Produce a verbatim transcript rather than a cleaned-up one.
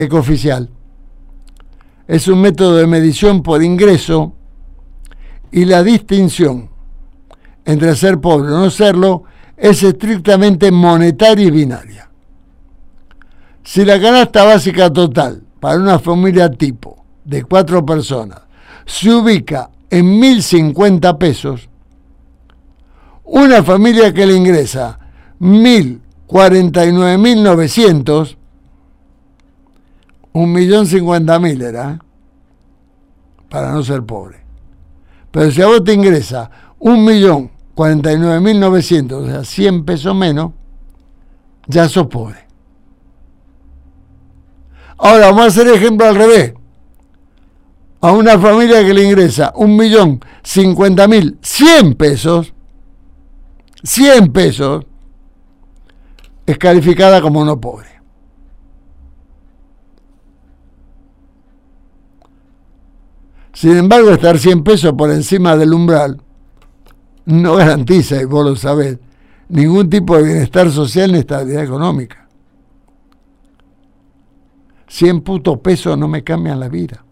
Ecoficial. Es un método de medición por ingreso y la distinción entre ser pobre o no serlo es estrictamente monetaria y binaria. Si la canasta básica total para una familia tipo de cuatro personas se ubica en mil cincuenta pesos, una familia que le ingresa mil cuarenta y nueve mil novecientos, un millón cincuenta mil era, ¿eh? Para no ser pobre. Pero si a vos te ingresa un millón cuarenta y nueve mil novecientos, o sea, cien pesos menos, ya sos pobre. Ahora vamos a hacer ejemplo al revés. A una familia que le ingresa un millón cincuenta mil cien pesos, cien pesos, es calificada como no pobre. Sin embargo, estar cien pesos por encima del umbral no garantiza, y vos lo sabés, ningún tipo de bienestar social ni estabilidad económica. cien putos pesos no me cambian la vida.